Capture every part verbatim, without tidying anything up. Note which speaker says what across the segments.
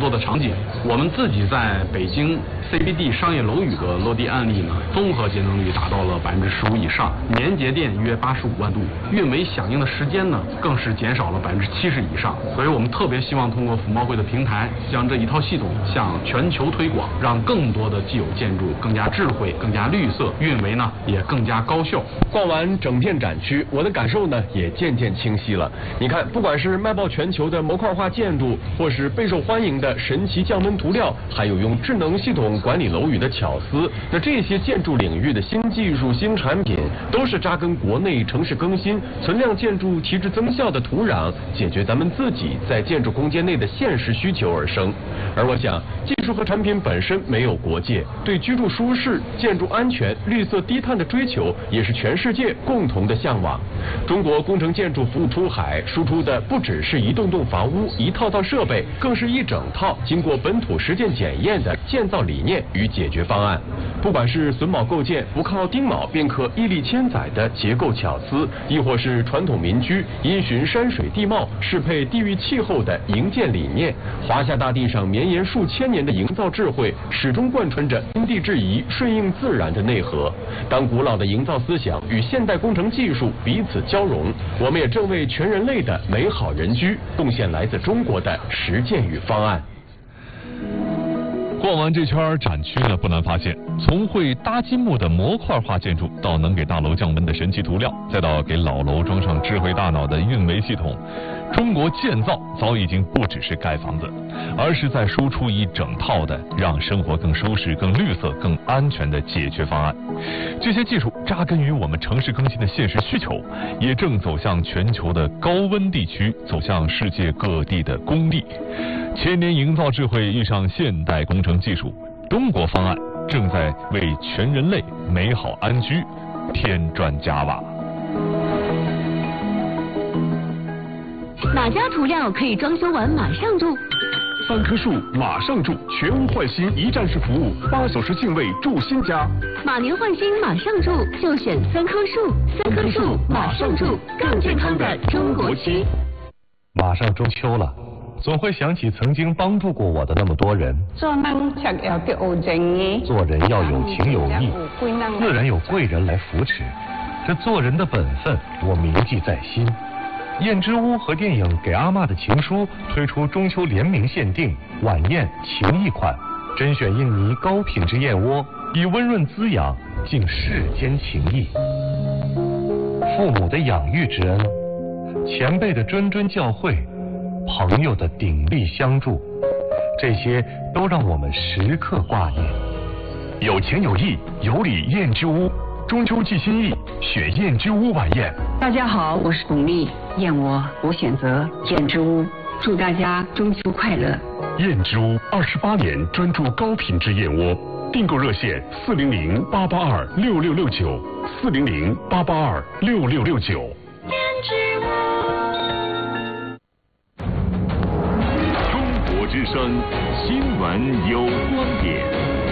Speaker 1: 作的场景。我们自己在北京 C B D 商业楼宇的落地案例呢，综合节能率达到了百分之十五以上，年节电约八十五万度，运维响应的时间呢更是减少了百分之七十以上。所以我们特别希望通过服贸会的平台，将这一套系统向全球推广，让更多的既有建筑更加智慧、更加绿色，运维呢也更加高效。
Speaker 2: 逛完整片展区，我的感受呢也渐渐清晰了。你看，不管是卖爆全球的模块化建筑，或是备受欢迎的神奇降温涂料，还有用智能系统管理楼宇的巧思，那这些建筑领域的新技术、新产品，都是扎根国内城市更新、存量建筑提质增效的土壤，解决咱们自己在建筑空间内的现实需求而生。而我想，技术和产品本身没有国界，对居住舒适、建筑安全、绿色低碳的追求，也是全世界共同的向往。中国工程建筑服务出海，输出的不只是一栋栋房屋、一套套设备，更是一整套经过本土实践检验的建造理念与解决方案。不管是榫卯构建不靠钉铆便可屹立千载的结构巧思，亦或是传统民居因循山水地貌适配地域气候的营建理念，华夏大地上绵延数千年的营造智慧，始终贯穿着因地制宜、顺应自然的内核。当古老的营造思想与现代工程技术彼此交融，我们也正为全人类的美好人居贡献来自中国的实践与方案。
Speaker 3: 逛完这圈展区呢，不难发现，从会搭积木的模块化建筑，到能给大楼降温的神奇涂料，再到给老楼装上智慧大脑的运维系统，中国建造早已经不只是盖房子，而是在输出一整套的让生活更舒适、更绿色、更安全的解决方案。这些技术扎根于我们城市更新的现实需求，也正走向全球的高温地区，走向世界各地的工地。千年营造智慧遇上现代工程技术，中国方案正在为全人类美好安居添砖加瓦。
Speaker 4: 哪家涂料可以装修完马上住？
Speaker 5: 三棵树马上住，全屋换新一站式服务，八小时净位住新家。
Speaker 4: 马年换新马上住，就选三棵树，三棵树马上住，更健康的中国区。
Speaker 6: 马上中秋了，总会想起曾经帮助过我的那么多人。
Speaker 7: 做人要有正義，
Speaker 6: 做人要有情有义，自然有贵人来扶持。这做人的本分，我铭记在心。燕之屋和电影《给阿嬷的情书》推出中秋联名限定晚宴情谊款，甄选印尼高品质燕窝，以温润滋养敬世间情谊。父母的养育之恩，前辈的谆谆教诲，朋友的鼎力相助，这些都让我们时刻挂念。
Speaker 5: 有情有义，有礼燕之屋，中秋寄心意，选燕之屋晚宴。
Speaker 7: 大家好，我是董丽，燕窝我选择燕之屋，祝大家中秋快乐。
Speaker 5: 燕之屋二十八年专注高品质燕窝，订购热线四零零八八二六六六九，四零零八八二六六六九。
Speaker 4: 燕之屋。
Speaker 5: 中国之声新闻有观点。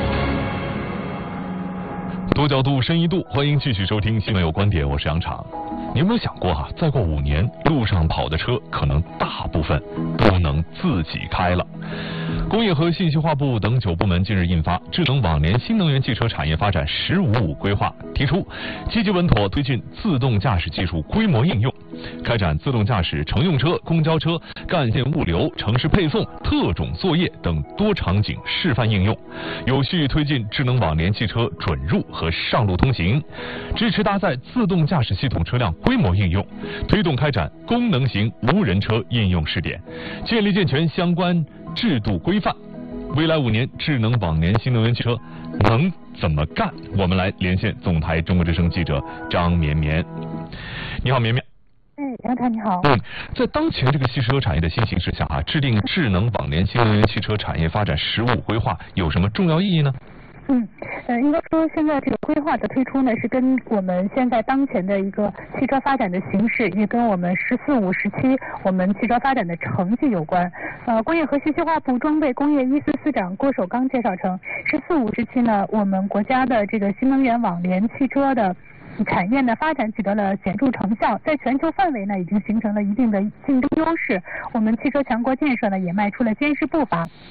Speaker 3: 多角度，深一度，欢迎继续收听新闻有观点，我是杨昶。你有没有想过哈、啊，再过五年，路上跑的车可能大部分都能自己开了？工业和信息化部等九部门近日印发《智能网联新能源汽车产业发展“十五五”规划》，提出积极稳妥推进自动驾驶技术规模应用，开展自动驾驶乘用车、公交车、干线物流、城市配送、特种作业等多场景示范应用，有序推进智能网联汽车准入和上路通行，支持搭载自动驾驶系统车辆规模应用，推动开展功能型无人车应用试点，建立健全相关制度规范。未来五年，智能网联新能源汽车能怎么干？我们来连线总台中国之声记者张绵绵。你好，绵绵。
Speaker 8: 哎，杨昶你好。
Speaker 3: 嗯，在当前这个汽车产业的新形势下啊，制定智能网联新能源汽车产业发展“十五”规划有什么重要意义呢？
Speaker 8: 嗯，呃，应该说现在这个规划的推出呢，是跟我们现在当前的一个汽车发展的形势，也跟我们“十四五”时期我们汽车发展的成绩有关。呃，工业和信息化部装备工业一司司长郭守刚介绍称，“十四五”时期呢，我们国家的这个新能源网联汽车的产业呢发展取得了显著成效，在全球范围呢已经形成了一定的竞争优势。我们汽车强国建设呢也迈出了坚实步伐。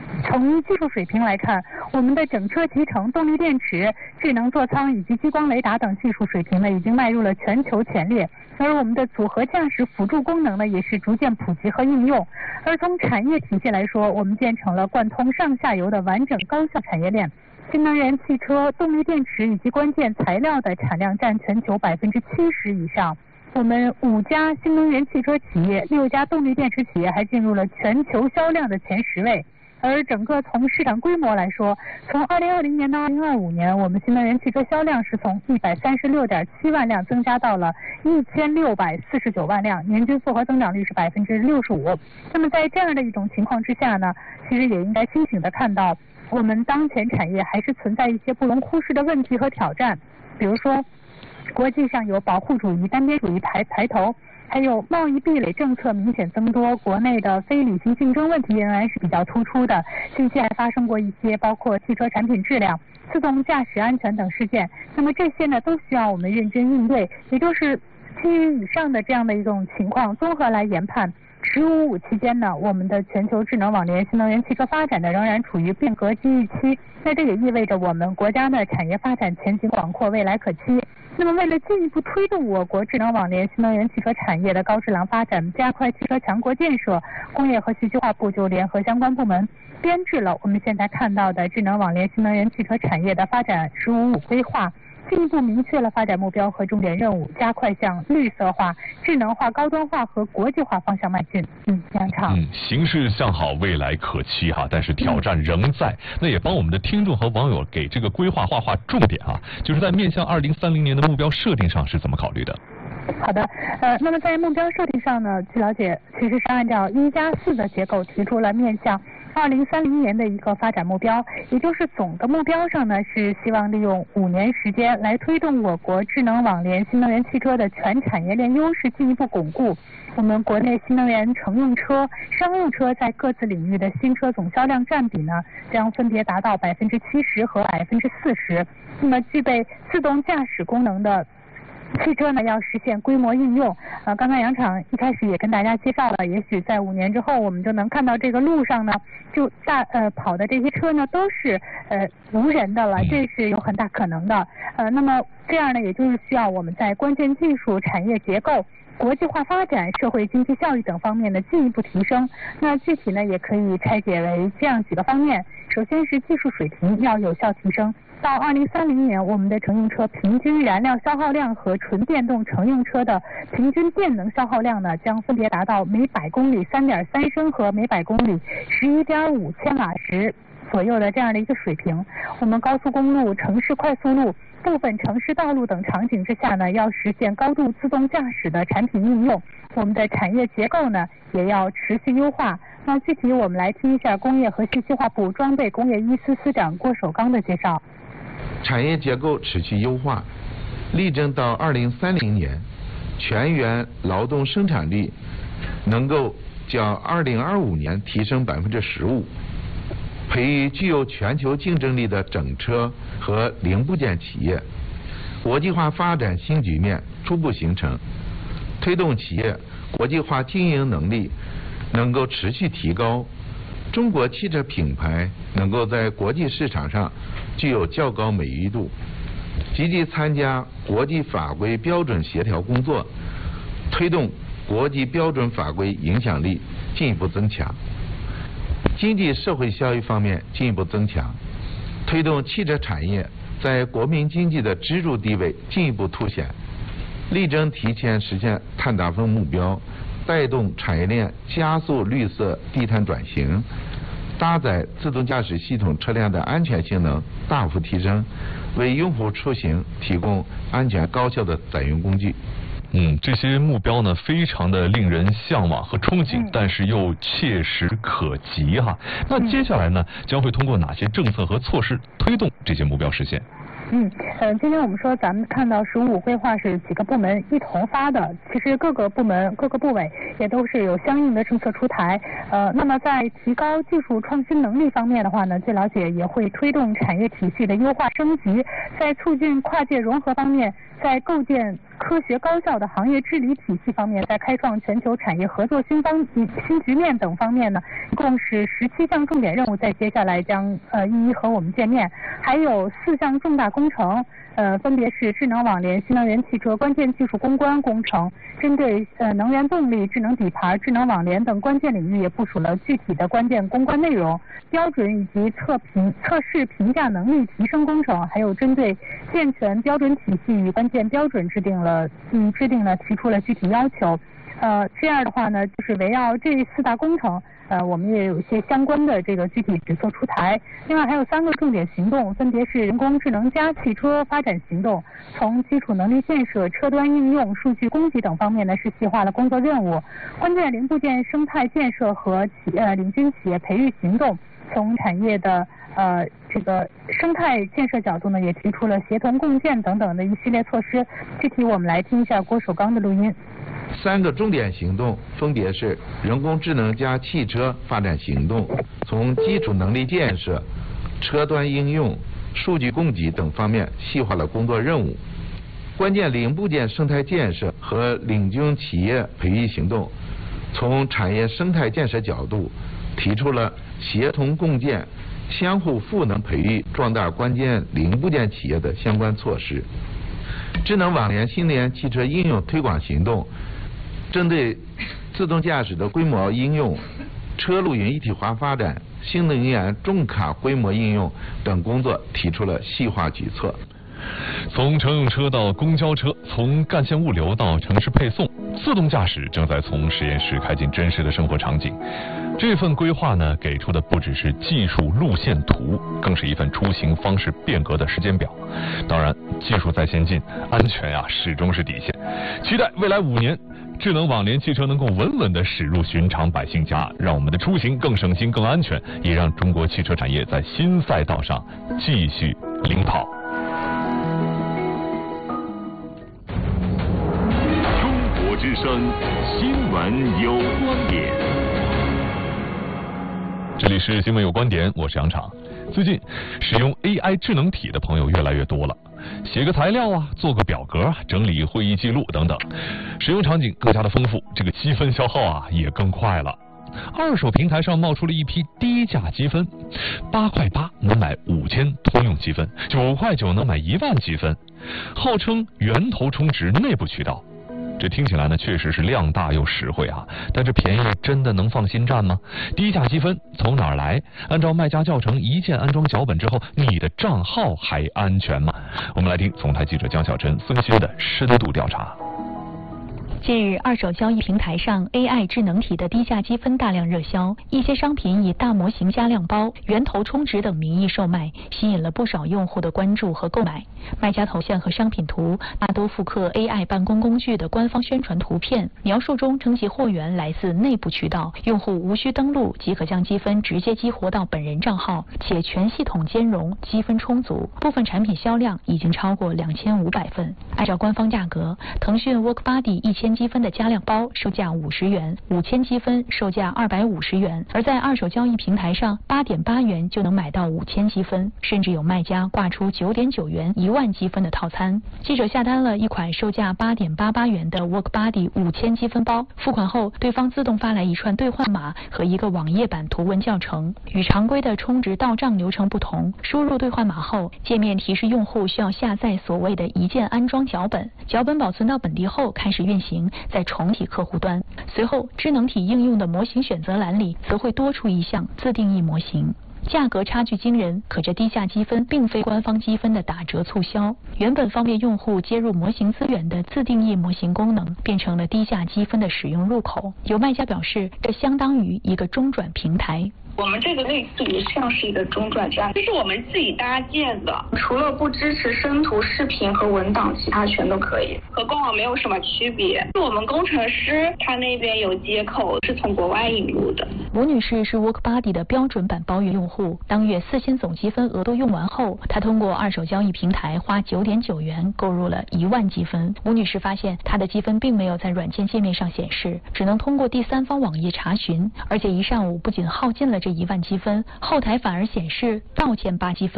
Speaker 8: 从技术水平来看，我们的整车集成、动力电池、智能座舱以及激光雷达等技术水平呢，已经迈入了全球前列。而我们的组合驾驶辅助功能呢，也是逐渐普及和应用。而从产业体系来说，我们建成了贯通上下游的完整高效产业链。新能源汽车、动力电池以及关键材料的产量占全球百分之七十以上。我们五家新能源汽车企业、六家动力电池企业还进入了全球销量的前十位。而整个从市场规模来说，从二零二零年到二零二五年，我们新能源汽车销量是从一百三十六点七万辆增加到了一千六百四十九万辆，年均复合增长率是百分之六十五。那么在这样的一种情况之下呢，其实也应该清醒地看到，我们当前产业还是存在一些不容忽视的问题和挑战，比如说国际上有保护主义、单边主义抬抬头。还有贸易壁垒政策明显增多，国内的非理性竞争问题仍然是比较突出的。近期还发生过一些包括汽车产品质量、自动驾驶安全等事件。那么这些呢，都需要我们认真应对，也就是基于以上的这样的一种情况，综合来研判。十五五期间呢，我们的全球智能网联新能源汽车发展呢仍然处于变革机遇期，那这也意味着我们国家的产业发展前景广阔，未来可期。那么为了进一步推动我国智能网联新能源汽车产业的高质量发展，加快汽车强国建设，工业和信息化部就联合相关部门编制了我们现在看到的智能网联新能源汽车产业的发展十五五规划，进一步明确了发展目标和重点任务，加快向绿色化、智能化、高端化和国际化方向迈进。嗯，杨畅。
Speaker 3: 嗯，形势向好，未来可期哈，但是挑战仍在。嗯、那也帮我们的听众和网友给这个规划画画重点啊，就是在面向二零三零年的目标设定上是怎么考虑的？
Speaker 8: 好的，呃，那么在目标设定上呢，据了解，其实是按照一加四的结构提出了面向二零三零年的一个发展目标，也就是总的目标上呢，是希望利用五年时间来推动我国智能网联新能源汽车的全产业链优势进一步巩固。我们国内新能源乘用车、商用车在各自领域的新车总销量占比呢，将分别达到百分之七十和百分之四十。那么具备自动驾驶功能的汽车呢，要实现规模应用。呃，刚才杨厂一开始也跟大家介绍了，也许在五年之后，我们就能看到这个路上呢，就大呃跑的这些车呢都是呃无人的了，这是有很大可能的。呃，那么这样呢，也就是需要我们在关键技术、产业结构、国际化发展、社会经济效益等方面的进一步提升。那具体呢，也可以拆解为这样几个方面。首先是技术水平要有效提升。到二零三零年，我们的乘用车平均燃料消耗量和纯电动乘用车的平均电能消耗量呢，将分别达到每百公里三点三升和每百公里十一点五千瓦时左右的这样的一个水平。我们高速公路、城市快速路、部分城市道路等场景之下呢，要实现高度自动驾驶的产品应用。我们的产业结构呢，也要持续优化。那具体我们来听一下工业和信息化部装备工业一司司长郭守刚的介绍。
Speaker 9: 产业结构持续优化，力争到二零三零年，全员劳动生产力能够较二零二五年提升百分之十五，培育具有全球竞争力的整车和零部件企业，国际化发展新局面初步形成，推动企业国际化经营能力能够持续提高，中国汽车品牌能够在国际市场上具有较高美誉度，积极参加国际法规标准协调工作，推动国际标准法规影响力进一步增强。经济社会效益方面进一步增强，推动汽车产业在国民经济的支柱地位进一步凸显，力争提前实现碳达峰目标，带动产业链加速绿色低碳转型，搭载自动驾驶系统车辆的安全性能大幅提升，为用户出行提供安全高效的载运工具。
Speaker 3: 嗯，这些目标呢，非常的令人向往和憧憬，嗯、但是又切实可及哈。那接下来呢，将会通过哪些政策和措施推动这些目标实现？
Speaker 8: 嗯，呃，今天我们说咱们看到十五五规划是几个部门一同发的，其实各个部门、各个部委也都是有相应的政策出台。呃，那么在提高技术创新能力方面的话呢，据了解也会推动产业体系的优化升级，在促进跨界融合方面，在构建科学高效的行业治理体系方面，在开创全球产业合作新方新局面等方面呢，一共是十七项重点任务，在接下来将呃一一和我们见面，还有四项重大工程。呃，分别是智能网联、新能源汽车关键技术攻关工程，针对呃能源动力、智能底盘、智能网联等关键领域，也部署了具体的关键攻关内容、标准以及测评、测试评价能力提升工程，还有针对健全标准体系与关键标准制定了嗯制定了提出了具体要求。呃，这样的话呢，就是围绕这四大工程。呃，我们也有一些相关的这个具体举措出台。另外还有三个重点行动，分别是人工智能加汽车发展行动，从基础能力建设、车端应用、数据供给等方面呢是细化了工作任务。关键零部件生态建设和企呃领军企业培育行动，从产业的呃这个生态建设角度呢，也提出了协同共建等等的一系列措施。具体我们来听一下郭守刚的录音。
Speaker 9: 三个重点行动分别是人工智能加汽车发展行动，从基础能力建设、车端应用、数据供给等方面细化了工作任务；关键零部件生态建设和领军企业培育行动，从产业生态建设角度提出了协同共建、相互赋能培育、壮大关键零部件企业的相关措施；智能网联新能源汽车应用推广行动，针对自动驾驶的规模应用、车路云一体化发展、新能源重卡规模应用等工作提出了细化举措。
Speaker 3: 从乘用车到公交车，从干线物流到城市配送，自动驾驶正在从实验室开进真实的生活场景。这份规划呢，给出的不只是技术路线图，更是一份出行方式变革的时间表。当然，技术再先进，安全呀、啊、始终是底线。期待未来五年，智能网联汽车能够稳稳地驶入寻常百姓家，让我们的出行更省心、更安全，也让中国汽车产业在新赛道上继续领跑。
Speaker 10: 中国之声新闻有观点。
Speaker 3: 这里是新闻有观点，我是杨昶。最近使用 A I 智能体的朋友越来越多了，写个材料啊，做个表格啊，整理会议记录等等，使用场景更加的丰富，这个积分消耗啊也更快了。二手平台上冒出了一批低价积分，八块八能买五千通用积分，九块九能买一万积分，号称源头充值内部渠道。这听起来呢，确实是量大又实惠啊，但这便宜真的能放心占吗？低价积分从哪儿来？按照卖家教程一键安装脚本之后，你的账号还安全吗？我们来听总台记者江小晨、孙鑫的深度调查。
Speaker 11: 近日，二手交易平台上 A I 智能体的低价积分大量热销，一些商品以大模型加量包、源头充值等名义售卖，吸引了不少用户的关注和购买。卖家头像和商品图大多复刻 A I 办公工具的官方宣传图片，描述中称其货源来自内部渠道，用户无需登录即可将积分直接激活到本人账号，且全系统兼容，积分充足。部分产品销量已经超过两千五百份。按照官方价格，腾讯 WorkBuddy 一千积分的加量包售价五十元，五千积分售价二百五十元，而在二手交易平台上，八点八元就能买到五千积分，甚至有卖家挂出九点九元一万积分的套餐。记者下单了一款售价八点八八元的 WorkBuddy 五千积分包，付款后，对方自动发来一串兑换码和一个网页版图文教程。与常规的充值到账流程不同，输入兑换码后，界面提示用户需要下载所谓的一键安装脚本，脚本保存到本地后开始运行，再重启客户端。随后，智能体应用的模型选择栏里则会多出一项自定义模型。价格差距惊人，可这低价积分并非官方积分的打折促销，原本方便用户接入模型资源的自定义模型功能，变成了低价积分的使用入口。有卖家表示，这相当于一个中转平台。
Speaker 12: 我们这个类似于像是一个中转站，这是我们自己搭建的，除了不支持生图、视频和文档，其他全都可以，和官网没有什么区别。我们工程师他那边有接口，是从国外引入的。
Speaker 11: 吴女士是 WorkBuddy 的标准版包月用户，当月四千总积分额度用完后，她通过二手交易平台花九点九元购入了一万积分。吴女士发现她的积分并没有在软件界面上显示，只能通过第三方网页查询，而且一上午不仅耗尽了这一万积分，后台反而显示倒欠八积分。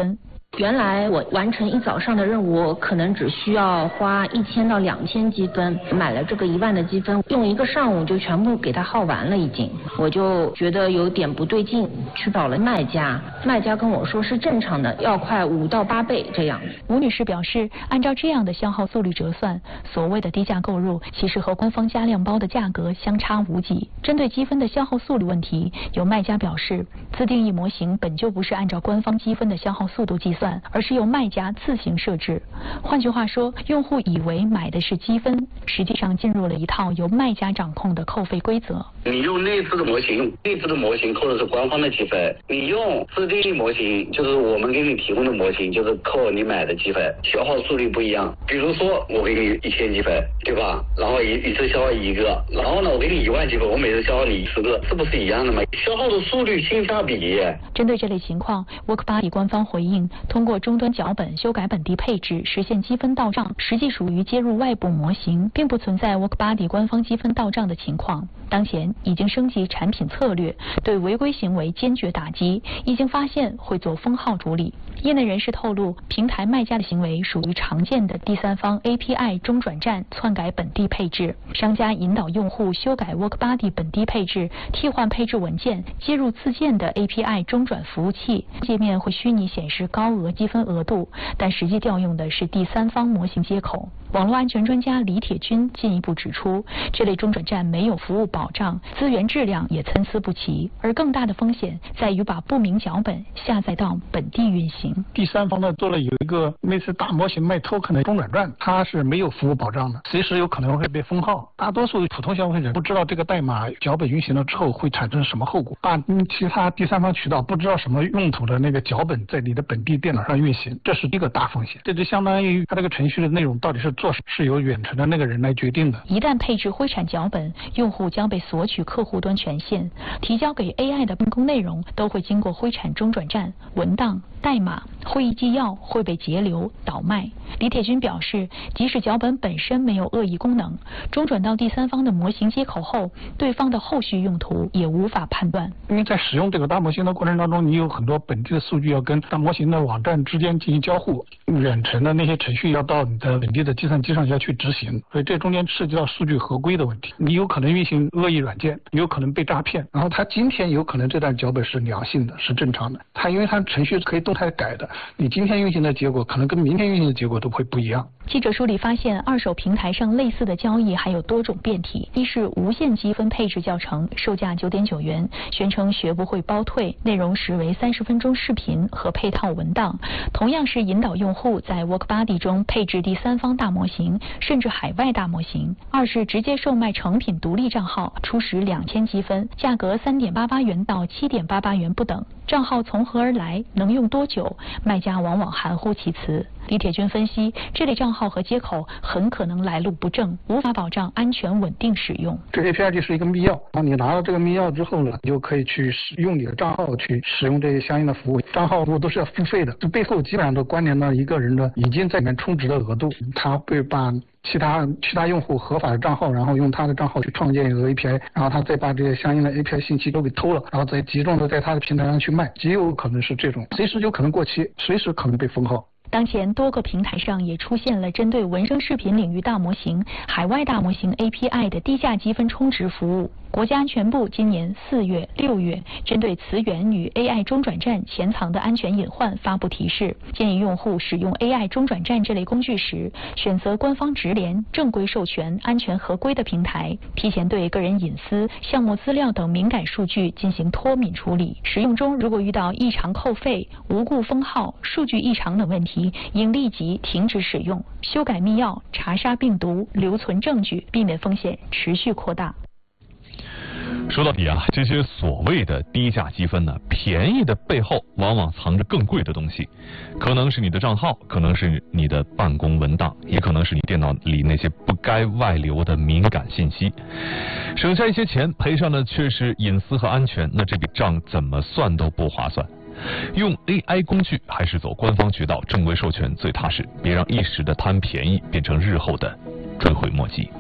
Speaker 13: 原来我完成一早上的任务，可能只需要花一千到两千积分，买了这个一万的积分，用一个上午就全部给它耗完了已经。我就觉得有点不对劲，去找了卖家，卖家跟我说是正常的，要快五到八倍这样。
Speaker 11: 吴女士表示，按照这样的消耗速率折算，所谓的低价购入，其实和官方加量包的价格相差无几。针对积分的消耗速率问题，有卖家表示，自定义模型本就不是按照官方积分的消耗速度计算，而是由卖家自行设置。换句话说，用户以为买的是积分，实际上进入了一套由卖家掌控的扣费规则。
Speaker 14: 你用内置的模型，内置的模型扣的是官方的积分，你用自定义模型，就是我们给你提供的模型，就是扣你买的积分，消耗速率不一样。比如说我给你一千积分，对吧？然后一一次消耗一个，然后呢我给你一万积分，我每次消耗你十个，这不是一样的吗？消耗的速率性价比。
Speaker 11: 针对这类情况 ，WorkBuddy 官方回应，通过终端脚本修改本地配置，实现积分到账，实际属于接入外部模型，并不存在 WorkBuddy 官方积分到账的情况。当前已经升级产品策略，对违规行为坚决打击，已经发现会做封号处理。业内人士透露，平台卖家的行为属于常见的第三方 A P I 中转站篡改本地配置，商家引导用户修改 WorkBuddy 本地配置，替换配置文件，接入自建的 A P I 中转服务器，界面会虚拟显示高额积分额度，但实际调用的是第三方模型接口。网络安全专家李铁军进一步指出，这类中转站没有服务保障，资源质量也参差不齐，而更大的风险在于把不明脚本下载到本地运行。
Speaker 15: 第三方呢做了有一个类似大模型卖 token 的中转站，它是没有服务保障的，随时有可能会被封号。大多数普通消费者不知道这个代码脚本运行了之后会产生什么后果，把其他第三方渠道不知道什么用途的那个脚本在你的本地电脑上运行，这是一个大风险。这就相当于它这个程序的内容到底是做是由远程的那个人来决定的。
Speaker 11: 一旦配置灰产脚本，用户将被索取客户端权限，提交给 A I 的办公内容都会经过灰产中转站，文档、代码、会议纪要会被截流倒卖。李铁军表示，即使脚本本身没有恶意功能，中转到第三方的模型接口后，对方的后续用途也无法判断。
Speaker 15: 因为在使用这个大模型的过程当中，你有很多本地的数据要跟大模型的网站之间进行交互，远程的那些程序要到你的本地的计算机上要去执行，所以这中间涉及到数据合规的问题。你有可能运行恶意软件，有可能被诈骗，然后它今天有可能这段脚本是良性的，是正常的，它因为它程序可以动态改的，你今天运行的结果可能跟明天运行的结果都会不一样。
Speaker 11: 记者梳理发现，二手平台上类似的交易还有多种变体。一是无限积分配置教程，售价九点九元，宣称学不会包退，内容实为三十分钟视频和配套文档。同样是引导用户在 WorkBuddy 中配置第三方大模型，甚至海外大模型。二是直接售卖成品独立账号，初始两千积分，价格三点八八元到七点八八元不等。账号从何而来，能用多久，卖家往往含糊其辞。李铁军分析，这类账号和接口很可能来路不正，无法保障安全稳定使用。
Speaker 15: 这 A P I 就是一个密钥，当你拿到这个密钥之后呢，你就可以去使用你的账号去使用这些相应的服务。账号服务都是要付费的，这背后基本上都关联到一个人的已经在里面充值的额度，他会把其他其他用户合法的账号，然后用他的账号去创建一个 A P I， 然后他再把这些相应的 A P I 信息都给偷了，然后再集中的在他的平台上去卖，极有可能是这种，随时有可能过期，随时可能被封号。
Speaker 11: 当前多个平台上也出现了针对文生视频领域大模型、海外大模型 A P I 的低价积分充值服务。国家安全部今年四月、六月针对词源与 A I 中转站潜藏的安全隐患发布提示，建议用户使用 A I 中转站这类工具时，选择官方直联、正规授权、安全合规的平台，提前对个人隐私、项目资料等敏感数据进行脱敏处理。使用中如果遇到异常扣费、无故封号、数据异常等问题，应立即停止使用，修改密钥，查杀病毒，留存证据，避免风险持续扩大。
Speaker 3: 说到底啊，这些所谓的低价积分呢，便宜的背后往往藏着更贵的东西，可能是你的账号，可能是你的办公文档，也可能是你电脑里那些不该外流的敏感信息。省下一些钱，赔上的却是隐私和安全，那这笔账怎么算都不划算。用 A I 工具还是走官方渠道、正规授权最踏实，别让一时的贪便宜变成日后的追悔莫及。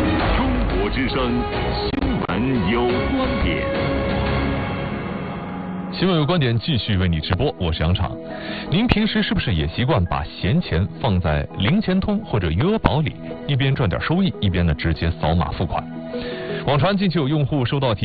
Speaker 10: 中国之声新闻有观点。
Speaker 3: 新闻有观点继续为你直播，我是杨昶。您平时是不是也习惯把闲钱放在零钱通或者余额宝里，一边赚点收益，一边呢直接扫码付款？网传近期有用户收到提